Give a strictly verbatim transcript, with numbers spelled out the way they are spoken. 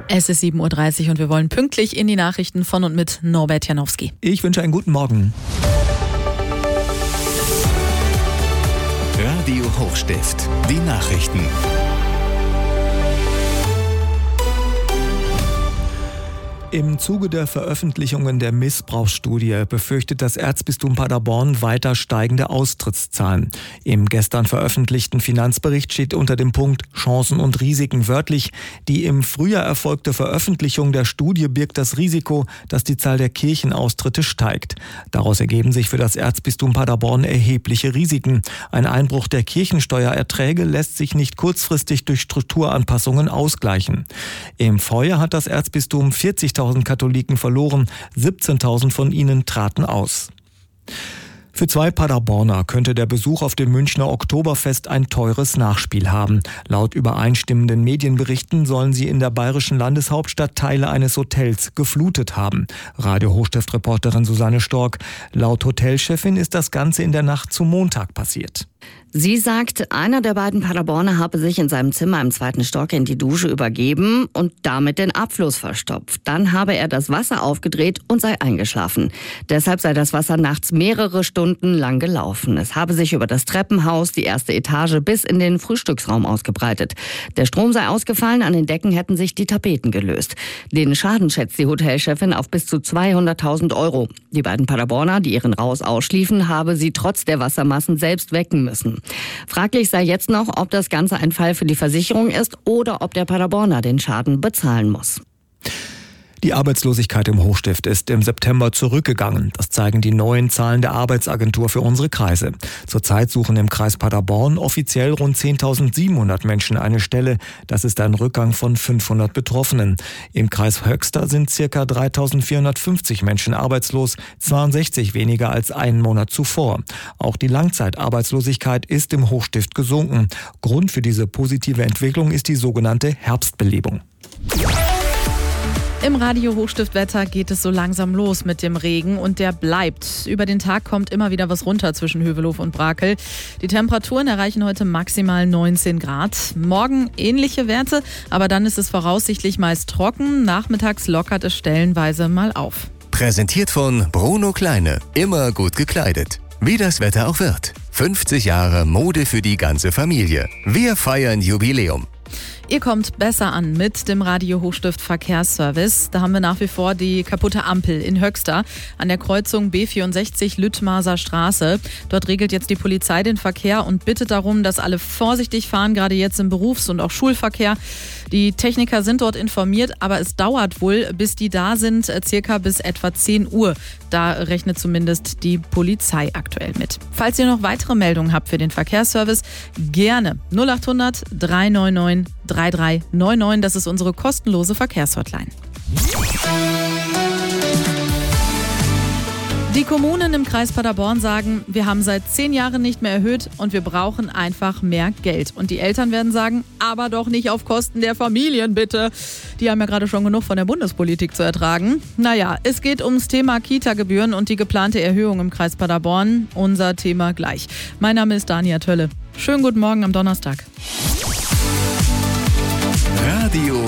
Es ist sieben Uhr dreißig und wir wollen pünktlich in die Nachrichten von und mit Norbert Janowski. Ich wünsche einen guten Morgen. Radio Hochstift, die Nachrichten. Im Zuge der Veröffentlichungen der Missbrauchsstudie befürchtet das Erzbistum Paderborn weiter steigende Austrittszahlen. Im gestern veröffentlichten Finanzbericht steht unter dem Punkt Chancen und Risiken wörtlich: Die im Frühjahr erfolgte Veröffentlichung der Studie birgt das Risiko, dass die Zahl der Kirchenaustritte steigt. Daraus ergeben sich für das Erzbistum Paderborn erhebliche Risiken. Ein Einbruch der Kirchensteuererträge lässt sich nicht kurzfristig durch Strukturanpassungen ausgleichen. Im Vorjahr hat das Erzbistum vierzigtausend Katholiken verloren, siebzehntausend von ihnen traten aus. Für zwei Paderborner könnte der Besuch auf dem Münchner Oktoberfest ein teures Nachspiel haben. Laut übereinstimmenden Medienberichten sollen sie in der bayerischen Landeshauptstadt Teile eines Hotels geflutet haben. Radio Hochstift-Reporterin Susanne Stork: Laut Hotelchefin ist das Ganze in der Nacht zum Montag passiert. Sie sagt, einer der beiden Paderborner habe sich in seinem Zimmer im zweiten Stock in die Dusche übergeben und damit den Abfluss verstopft. Dann habe er das Wasser aufgedreht und sei eingeschlafen. Deshalb sei das Wasser nachts mehrere Stunden lang gelaufen. Es habe sich über das Treppenhaus, die erste Etage bis in den Frühstücksraum ausgebreitet. Der Strom sei ausgefallen, an den Decken hätten sich die Tapeten gelöst. Den Schaden schätzt die Hotelchefin auf bis zu zweihunderttausend Euro. Die beiden Paderborner, die ihren Rausch ausschliefen, habe sie trotz der Wassermassen selbst wecken müssen. Fraglich sei jetzt noch, ob das Ganze ein Fall für die Versicherung ist oder ob der Paderborner den Schaden bezahlen muss. Die Arbeitslosigkeit im Hochstift ist im September zurückgegangen. Das zeigen die neuen Zahlen der Arbeitsagentur für unsere Kreise. Zurzeit suchen im Kreis Paderborn offiziell rund zehntausendsiebenhundert Menschen eine Stelle. Das ist ein Rückgang von fünfhundert Betroffenen. Im Kreis Höxter sind ca. dreitausendvierhundertfünfzig Menschen arbeitslos, zweiundsechzig weniger als einen Monat zuvor. Auch die Langzeitarbeitslosigkeit ist im Hochstift gesunken. Grund für diese positive Entwicklung ist die sogenannte Herbstbelebung. Im Radio Hochstiftwetter geht es so langsam los mit dem Regen und der bleibt. Über den Tag kommt immer wieder was runter zwischen Hövelhof und Brakel. Die Temperaturen erreichen heute maximal neunzehn Grad. Morgen ähnliche Werte, aber dann ist es voraussichtlich meist trocken. Nachmittags lockert es stellenweise mal auf. Präsentiert von Bruno Kleine, immer gut gekleidet. Wie das Wetter auch wird. fünfzig Jahre Mode für die ganze Familie. Wir feiern Jubiläum. Ihr kommt besser an mit dem Radio Hochstift Verkehrsservice. Da haben wir nach wie vor die kaputte Ampel in Höxter an der Kreuzung B vierundsechzig Lüttmaser Straße. Dort regelt jetzt die Polizei den Verkehr und bittet darum, dass alle vorsichtig fahren, gerade jetzt im Berufs- und auch Schulverkehr. Die Techniker sind dort informiert, aber es dauert wohl, bis die da sind, circa bis etwa zehn Uhr. Da rechnet zumindest die Polizei aktuell mit. Falls ihr noch weitere Meldungen habt für den Verkehrsservice, gerne null acht hundert drei neun neun drei drei neun neun. Das ist unsere kostenlose Verkehrshotline. Die Kommunen im Kreis Paderborn sagen, wir haben seit zehn Jahren nicht mehr erhöht und wir brauchen einfach mehr Geld. Und die Eltern werden sagen, aber doch nicht auf Kosten der Familien, bitte. Die haben ja gerade schon genug von der Bundespolitik zu ertragen. Naja, es geht ums Thema Kita-Gebühren und die geplante Erhöhung im Kreis Paderborn. Unser Thema gleich. Mein Name ist Dania Tölle. Schönen guten Morgen am Donnerstag. Radio